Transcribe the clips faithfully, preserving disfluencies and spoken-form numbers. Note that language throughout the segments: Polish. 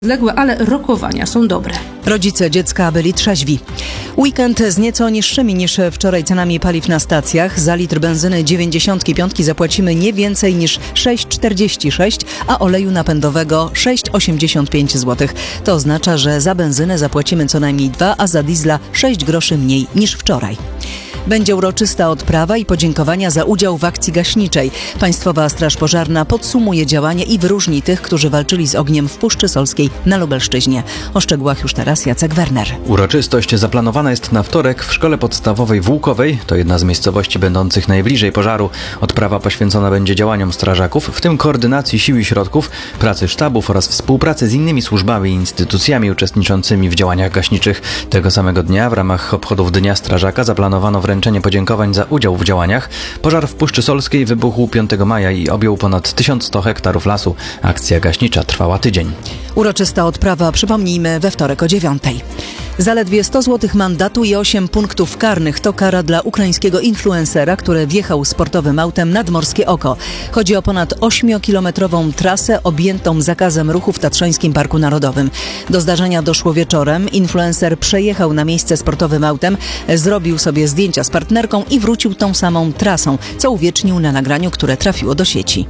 Zległe, ale rokowania są dobre. Rodzice dziecka byli trzeźwi. Weekend z nieco niższymi niż wczoraj cenami paliw na stacjach. Za litr benzyny dziewięćdziesiątki piątki zapłacimy nie więcej niż sześć czterdzieści sześć, a oleju napędowego sześć osiemdziesiąt pięć złotych. To oznacza, że za benzynę zapłacimy co najmniej dwa, a za diesla sześć groszy mniej niż wczoraj. Będzie uroczysta odprawa i podziękowania za udział w akcji gaśniczej. Państwowa Straż Pożarna podsumuje działania i wyróżni tych, którzy walczyli z ogniem w Puszczy Solskiej na Lubelszczyźnie. O szczegółach już teraz Jacek Werner. Uroczystość zaplanowana jest na wtorek w Szkole Podstawowej w Łukowej. To jedna z miejscowości będących najbliżej pożaru. Odprawa poświęcona będzie działaniom strażaków, w tym koordynacji sił i środków, pracy sztabów oraz współpracy z innymi służbami i instytucjami uczestniczącymi w działaniach gaśniczych. Tego samego dnia w ramach obchodów Dnia Strażaka zaplanowano wręczenie podziękowań za udział w działaniach. Pożar w Puszczy Solskiej wybuchł piątego maja i objął ponad tysiąc sto hektarów lasu. Akcja gaśnicza trwała tydzień. Uroczysta odprawa, przypomnijmy, we wtorek o dziewiątej. Zaledwie sto złotych mandatu i osiem punktów karnych to kara dla ukraińskiego influencera, który wjechał sportowym autem nad Morskie Oko. Chodzi o ponad ośmiokilometrową trasę objętą zakazem ruchu w Tatrzańskim Parku Narodowym. Do zdarzenia doszło wieczorem. Influencer przejechał na miejsce sportowym autem, zrobił sobie zdjęcia z partnerką i wrócił tą samą trasą, co uwiecznił na nagraniu, które trafiło do sieci.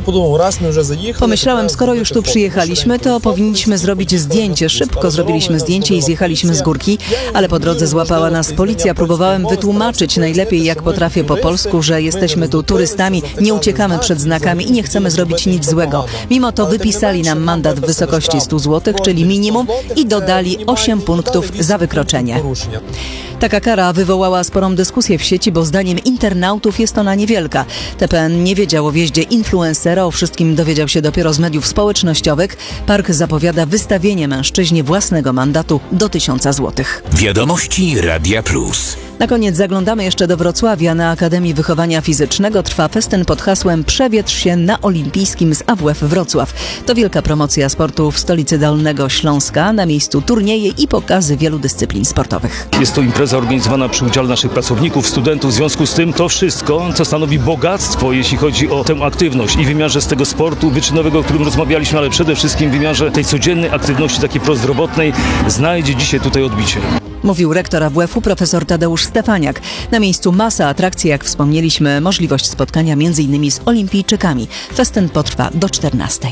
Pomyślałem, skoro już tu przyjechaliśmy, to powinniśmy zrobić zdjęcie. Szybko zrobiliśmy zdjęcie i zjechaliśmy z górki, ale po drodze złapała nas policja. Próbowałem wytłumaczyć najlepiej, jak potrafię po polsku, że jesteśmy tu turystami, nie uciekamy przed znakami i nie chcemy zrobić nic złego. Mimo to wypisali nam mandat w wysokości stu złotych, czyli minimum, i dodali osiem punktów za wykroczenie. Taka kara wywołała sporą dyskusję w sieci, bo zdaniem internautów jest ona niewielka. T P N nie wiedział o wjeździe influencera, o wszystkim dowiedział się dopiero z mediów społecznościowych. Park zapowiada wystawienie mężczyźnie własnego mandatu do tysiąca złotych. Wiadomości Radia Plus. Na koniec zaglądamy jeszcze do Wrocławia. Na Akademii Wychowania Fizycznego trwa festyn pod hasłem Przewietrz się na Olimpijskim z A W F Wrocław. To wielka promocja sportu w stolicy Dolnego Śląska. Na miejscu turnieje i pokazy wielu dyscyplin sportowych. Jest to impreza organizowana przy udziale naszych pracowników, studentów. W związku z tym to wszystko, co stanowi bogactwo, jeśli chodzi o tę aktywność i w wymiarze z tego sportu wyczynowego, o którym rozmawialiśmy, ale przede wszystkim w wymiarze tej codziennej aktywności takiej prozdrowotnej, znajdzie dzisiaj tutaj odbicie. Mówił rektor A W F-u profesor Tadeusz Stefaniak. Na miejscu masa atrakcji, jak wspomnieliśmy, możliwość spotkania m.in. z olimpijczykami. Festyn potrwa do czternastej.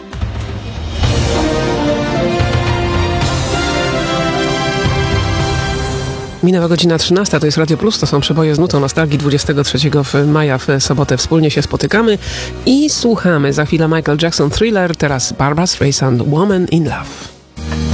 Minęła godzina trzynasta, to jest Radio Plus, to są przeboje z nutą nostalgii. Dwudziestego trzeciego maja w sobotę wspólnie się spotykamy i słuchamy. Za chwilę Michael Jackson Thriller, teraz Barbra Streisand Woman in Love.